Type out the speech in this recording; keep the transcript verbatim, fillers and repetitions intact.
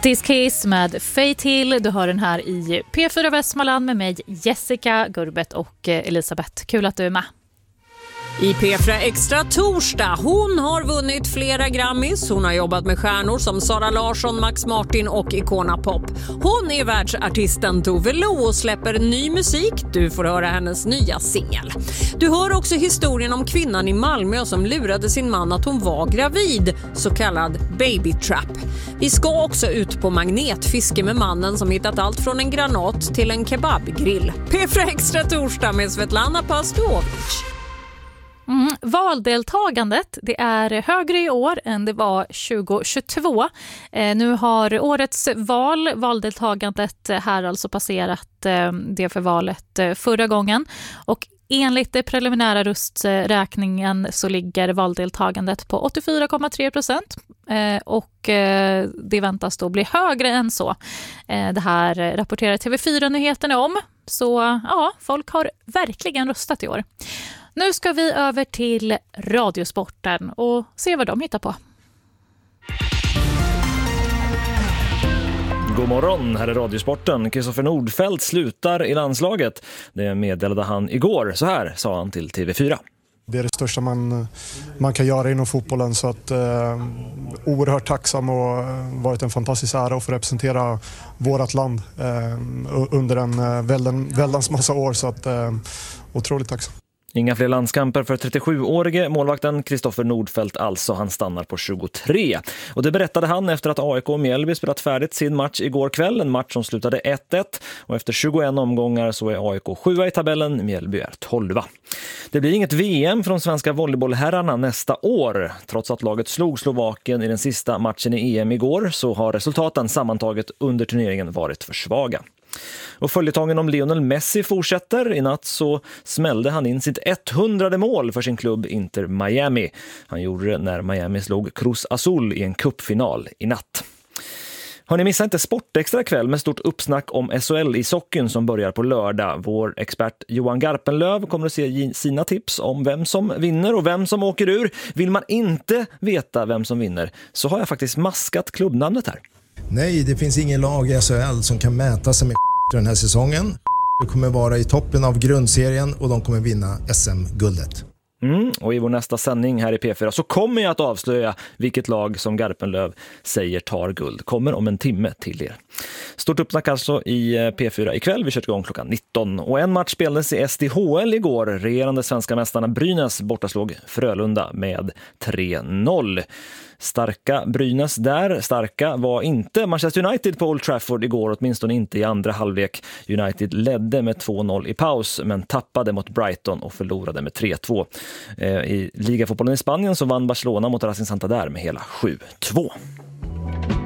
This Kiss med Fate Hill. Du hör den här i P fyra Västmanland med mig, Jessica Gurbet och Elisabeth. Kul att du är med. I P fyra Extra torsdag. Hon har vunnit flera Grammys. Hon har jobbat med stjärnor som Sara Larsson, Max Martin och Icona Pop. Hon är världsartisten Tove Lo och släpper ny musik. Du får höra hennes nya singel. Du hör också historien om kvinnan i Malmö som lurade sin man att hon var gravid, så kallad baby trap. Vi ska också ut på magnetfiske med mannen som hittat allt från en granat till en kebabgrill. P fyra Extra torsdag med Svetlana Pastovic. Mm, valdeltagandet det är högre i år än det var tjugohundratjugotvå. Eh, nu har årets val, valdeltagandet här alltså passerat eh, det för valet eh, förra gången. Och enligt det preliminära rösträkningen så ligger valdeltagandet på åttiofyra komma tre procent. Eh, och eh, det väntas då bli högre än så. Eh, det här rapporterar T V fyra-nyheterna om. Så ja, folk har verkligen röstat i år. Nu ska vi över till Radiosporten och se vad de hittar på. God morgon, här är Radiosporten. Kristoffer Nordfeldt slutar i landslaget. Det meddelade han igår. Så här sa han till T V fyra. Det är det största man, man kan göra inom fotbollen, så att eh, oerhört tacksam och varit en fantastisk ära att få representera vårt land eh, under en väldan, väldans massa år, så att eh, otroligt tacksam. Inga fler landskamper för trettiosjuårige målvakten Kristoffer Nordfeldt, alltså han stannar på tjugotre. Och det berättade han efter att A I K och Mjällby spelat färdigt sin match igår kväll, en match som slutade ett ett. Och efter tjugoen omgångar så är A I K sjua i tabellen, Mjällby är tolva. Det blir inget V M från svenska volleybollherrarna nästa år. Trots att laget slog Slovakien i den sista matchen i E M igår så har resultaten sammantaget under turneringen varit för svaga. Och följetongen om Lionel Messi fortsätter. I natt så smällde han in sitt etthundrade mål för sin klubb Inter Miami. Han gjorde det när Miami slog Cruz Azul i en cupfinal i natt. Har ni missat inte Sportextra kväll med stort uppsnack om S H L i sockeln som börjar på lördag. Vår expert Johan Garpenlöv kommer att se sina tips om vem som vinner och vem som åker ur. Vill man inte veta vem som vinner så har jag faktiskt maskat klubbnamnet här. Nej, det finns ingen lag i S H L som kan mäta sig med den här säsongen. De kommer vara i toppen av grundserien och de kommer vinna S M-guldet. Mm, och i vår nästa sändning här i P fyra så kommer jag att avslöja vilket lag som Garpenlöv säger tar guld. Kommer om en timme till er. Stort uppsnack alltså i P fyra ikväll. Vi kör igång klockan nitton. Och en match spelades i S D H L igår. Regerande svenska mästarna Brynäs bortaslog Frölunda med tre noll. Starka Brynäs där. Starka var inte Manchester United på Old Trafford igår, åtminstone inte i andra halvlek. United ledde med två noll i paus men tappade mot Brighton och förlorade med tre två. I ligafotbollen i Spanien så vann Barcelona mot Racing Santander med hela sju två.